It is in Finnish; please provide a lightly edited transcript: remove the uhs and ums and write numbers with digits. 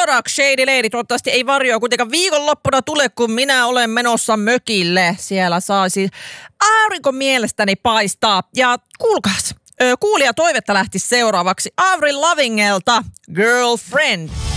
Dark Shady Lady. Toivottavasti ei varjoa kuitenkaan viikonloppuna tule, kun minä olen menossa mökille. Siellä saisi aurinko mielestäni paistaa. Ja kuulkaas, kuulija toivetta lähti seuraavaksi Avril Lavingilta Girlfriend.